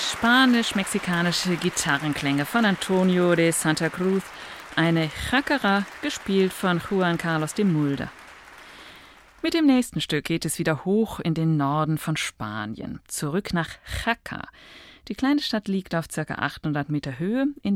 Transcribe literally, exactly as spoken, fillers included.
Spanisch-mexikanische Gitarrenklänge von Antonio de Santa Cruz, eine Chácara, gespielt von Juan Carlos de Mulder. Mit dem nächsten Stück geht es wieder hoch in den Norden von Spanien, zurück nach Jaca. Die kleine Stadt liegt auf ca. achthundert Meter Höhe in